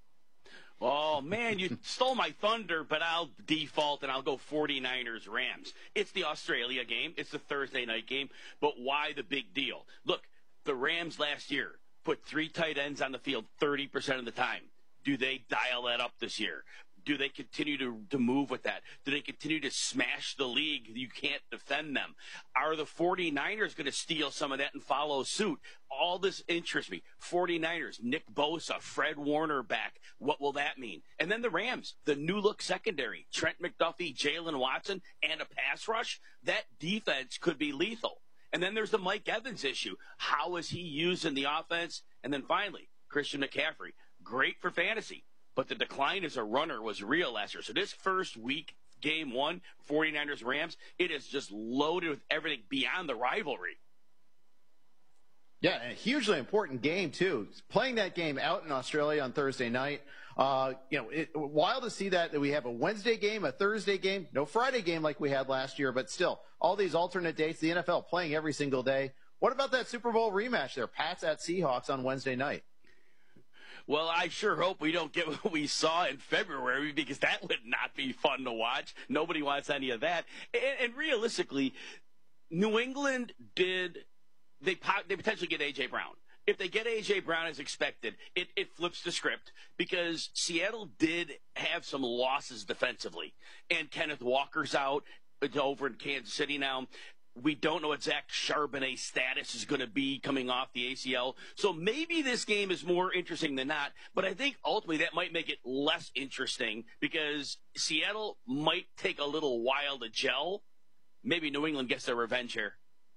Oh, man, you stole my thunder, but I'll default and I'll go forty-niners Rams. It's the Australia game. It's the Thursday night game. But why the big deal? Look, the Rams last year put three tight ends on the field thirty percent of the time. Do they dial that up this year? Do they continue to, to move with that? Do they continue to smash the league? You can't defend them. Are the forty-niners going to steal some of that and follow suit? All this interests me. forty-niners, Nick Bosa, Fred Warner back. What will that mean? And then the Rams, the new look secondary, Trent McDuffie, Jalen Watson, and a pass rush. That defense could be lethal. And then there's the Mike Evans issue. How is he used in the offense? And then finally, Christian McCaffrey, great for fantasy. But the decline as a runner was real last year. So this first week, game one, forty-niners Rams, it is just loaded with everything beyond the rivalry. Yeah, and a hugely important game, too. Playing that game out in Australia on Thursday night. Uh, you know, it, wild to see that, that we have a Wednesday game, a Thursday game, no Friday game like we had last year, but still, all these alternate dates, the N F L playing every single day. What about that Super Bowl rematch there, Pats at Seahawks on Wednesday night? Well, I sure hope we don't get what we saw in February, because that would not be fun to watch. Nobody wants any of that. And, and realistically, New England did they, they potentially get A J. Brown. If they get A J. Brown as expected, it, it flips the script, because Seattle did have some losses defensively. And Kenneth Walker's out. It's over in Kansas City now. We don't know what Zach Charbonnet's status is going to be coming off the A C L. So maybe this game is more interesting than not. But I think ultimately that might make it less interesting, because Seattle might take a little while to gel. Maybe New England gets their revenge here.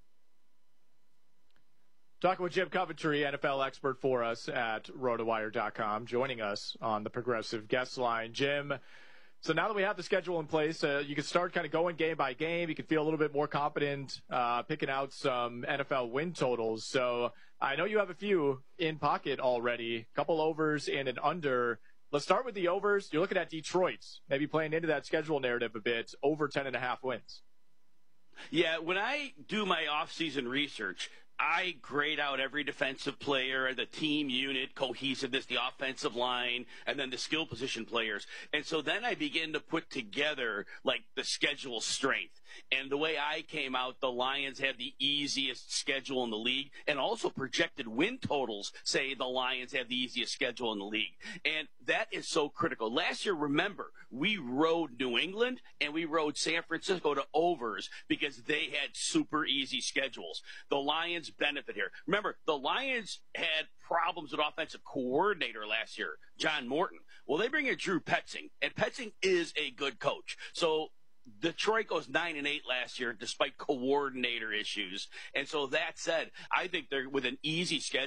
Talking with Jim Coventry, N F L expert for us at rotowire dot com, joining us on the Progressive guest line. Jim, so now that we have the schedule in place, uh, you can start kind of going game by game. You can feel a little bit more confident uh, picking out some N F L win totals. So I know you have a few in pocket already, a couple overs and an under. Let's start with the overs. You're looking at Detroit, maybe playing into that schedule narrative a bit, over ten and a half wins. Yeah, when I do my off-season research, I grade out every defensive player, the team unit, cohesiveness, the offensive line, and then the skill position players. And so then I begin to put together, like, the schedule strength. And the way I came out, the Lions have the easiest schedule in the league, and also projected win totals say the Lions have the easiest schedule in the league. And that is so critical. Last year, remember, we rode New England and we rode San Francisco to overs because they had super easy schedules. The Lions benefit here. Remember, the Lions had problems with offensive coordinator last year, John Morton. Well, they bring in Drew Petzing, and Petzing is a good coach. So Detroit goes nine and eight last year despite coordinator issues. And so that said, I think they're with an easy schedule.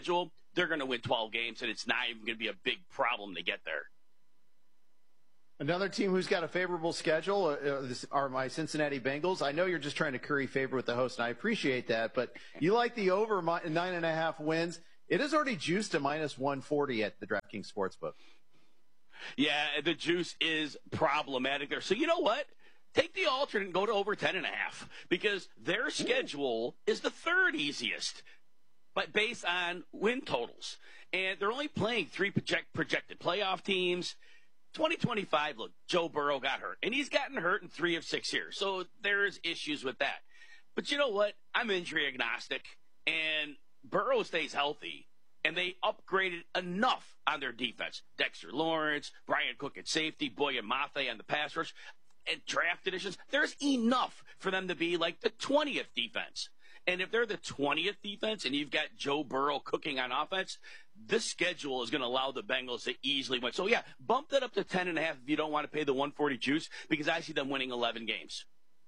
they're going to win twelve games, and it's not even going to be a big problem to get there. Another team who's got a favorable schedule uh, this are my Cincinnati Bengals. I know you're just trying to curry favor with the host, and I appreciate that, but you like the over my, nine and a half wins. It is already juiced to minus one forty at the DraftKings Sportsbook. Yeah, the juice is problematic there. So you know what? Take the alternate and go to over ten and a half because their schedule is the third easiest, but based on win totals. And they're only playing three project, projected playoff teams. twenty twenty-five, look, Joe Burrow got hurt, and he's gotten hurt in three of six years. So there's issues with that. But you know what? I'm injury agnostic, and Burrow stays healthy, and they upgraded enough on their defense. Dexter Lawrence, Brian Cook at safety, Boye Mafe on the pass rush, and draft additions. There's enough for them to be like the twentieth defense. And if they're the twentieth defense and you've got Joe Burrow cooking on offense, this schedule is going to allow the Bengals to easily win. So, yeah, bump that up to ten and a half if you don't want to pay the one forty juice because I see them winning eleven games.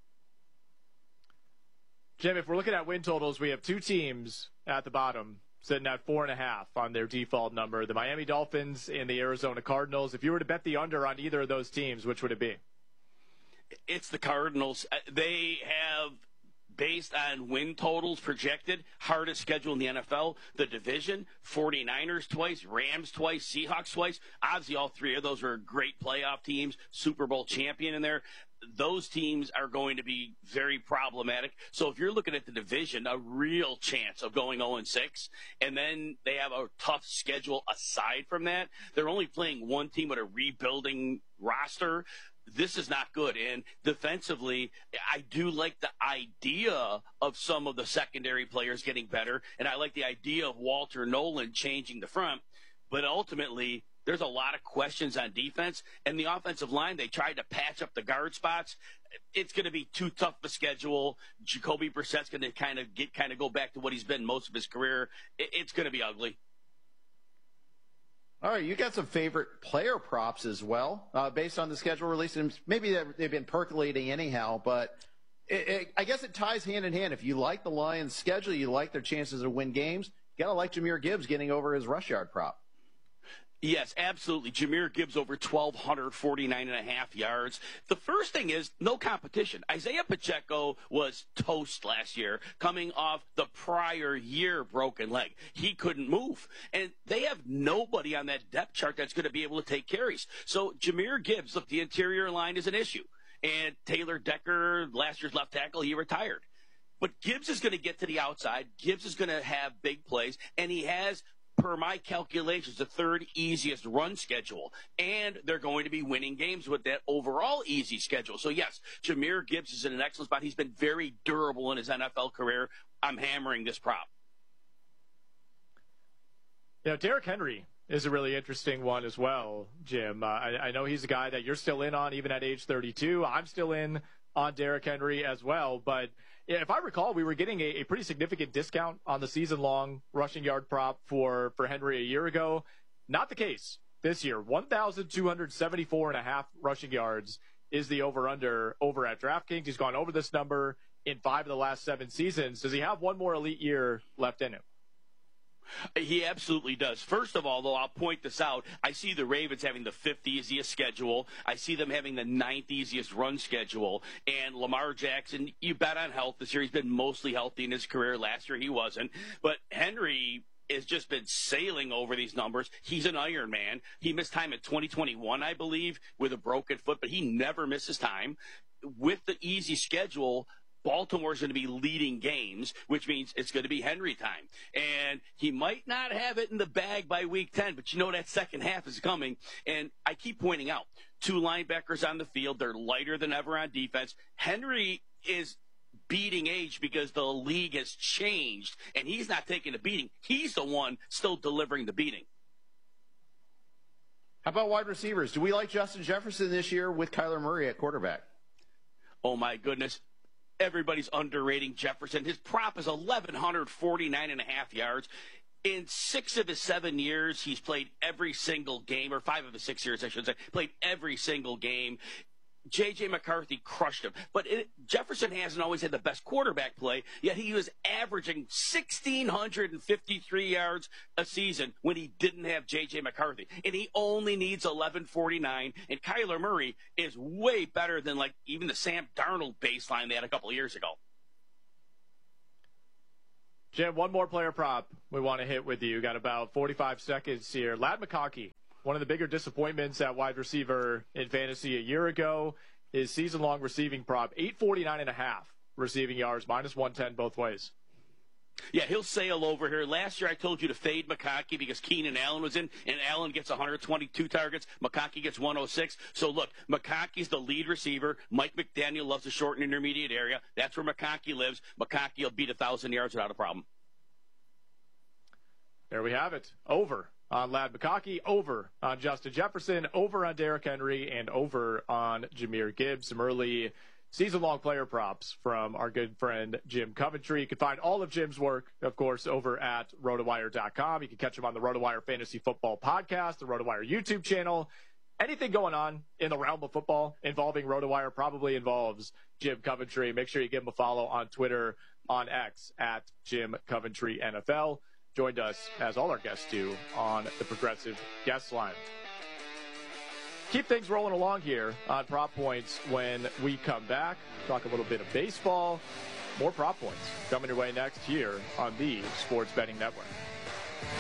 Jim, if we're looking at win totals, we have two teams at the bottom sitting at four and a half on their default number, the Miami Dolphins and the Arizona Cardinals. If you were to bet the under on either of those teams, which would it be? It's the Cardinals. They have, based on win totals projected, hardest schedule in the N F L. The division, forty-niners twice, Rams twice, Seahawks twice. Obviously, all three of those are great playoff teams, Super Bowl champion in there. Those teams are going to be very problematic. So if you're looking at the division, a real chance of going oh and six, and then they have a tough schedule aside from that. They're only playing one team with a rebuilding roster. This is not good. And defensively, I do like the idea of some of the secondary players getting better, and I like the idea of Walter Nolan changing the front. But ultimately, there's a lot of questions on defense, and the offensive line, they tried to patch up the guard spots. It's going to be too tough of a schedule. Jacoby Brissett's going to kind of get kind of go back to what he's been most of his career. It's going to be ugly. All right, you got some favorite player props as well, uh, based on the schedule release. And maybe they've been percolating anyhow, but it, it, I guess it ties hand in hand. If you like the Lions' schedule, you like their chances to win games, you got to like Jahmyr Gibbs getting over his rush yard prop. Yes, absolutely. Jahmyr Gibbs over twelve forty-nine and a half yards. The first thing is no competition. Isaiah Pacheco was toast last year, coming off the prior year broken leg. He couldn't move. And they have nobody on that depth chart that's going to be able to take carries. So Jahmyr Gibbs, look, the interior line is an issue. And Taylor Decker, last year's left tackle, he retired. But Gibbs is going to get to the outside. Gibbs is going to have big plays. And he has, per my calculations, the third easiest run schedule. And they're going to be winning games with that overall easy schedule. So, yes, Jahmyr Gibbs is in an excellent spot. He's been very durable in his N F L career. I'm hammering this prop. You know, Derrick Henry is a really interesting one as well, Jim. Uh, I, I know he's a guy that you're still in on even at age thirty-two. I'm still in on Derrick Henry as well. But if I recall, we were getting a, a pretty significant discount on the season-long rushing yard prop for, for Henry a year ago. Not the case this year. one thousand two hundred seventy-four and a half rushing yards is the over-under over at DraftKings. He's gone over this number in five of the last seven seasons. Does he have one more elite year left in him? He absolutely does. First of all, though, I'll point this out. I see the Ravens having the fifth easiest schedule. I see them having the ninth easiest run schedule. And Lamar Jackson, you bet on health this year. He's been mostly healthy in his career. Last year he wasn't. But Henry has just been sailing over these numbers. He's an Iron Man. He missed time in twenty twenty-one, I believe, with a broken foot, but he never misses time. With the easy schedule, Baltimore's going to be leading games, which means it's going to be Henry time. And he might not have it in the bag by week ten, but you know that second half is coming. And I keep pointing out, two linebackers on the field. They're lighter than ever on defense. Henry is beating age because the league has changed, and he's not taking the beating. He's the one still delivering the beating. How about wide receivers? Do we like Justin Jefferson this year with Kyler Murray at quarterback? Oh, my goodness. Everybody's underrating Jefferson. His prop is eleven forty-nine and a half yards. In six of his seven years, he's played every single game, or five of his six years, I should say, played every single game. J J. McCarthy crushed him. But it, Jefferson hasn't always had the best quarterback play, yet he was averaging one thousand six hundred fifty-three yards a season when he didn't have J J. McCarthy. And he only needs eleven forty-nine. And Kyler Murray is way better than, like, even the Sam Darnold baseline they had a couple of years ago. Jim, one more player prop we want to hit with you. Got about forty-five seconds here. Ladd McConkey. One of the bigger disappointments at wide receiver in fantasy a year ago is season-long receiving prop, eight forty-nine and a half receiving yards, minus one ten both ways. Yeah, he'll sail over here. Last year I told you to fade McConkey because Keenan Allen was in, and Allen gets one hundred twenty-two targets. McConkey gets one oh six. So, look, McConkey's the lead receiver. Mike McDaniel loves the short and intermediate area. That's where McConkey lives. McConkey will beat one thousand yards without a problem. There we have it. Over on Ladd McConkey, over on Justin Jefferson, over on Derrick Henry, and over on Jahmyr Gibbs. Some early season-long player props from our good friend Jim Coventry. You can find all of Jim's work, of course, over at rotowire dot com. You can catch him on the RotoWire Fantasy Football Podcast, the RotoWire YouTube channel. Anything going on in the realm of football involving RotoWire probably involves Jim Coventry. Make sure you give him a follow on Twitter, on X, at Jim Coventry N F L. Joined us, as all our guests do, on the Progressive Guest Line. Keep things rolling along here on Prop Points when we come back. Talk a little bit of baseball. More Prop Points coming your way next here on the Sports Betting Network.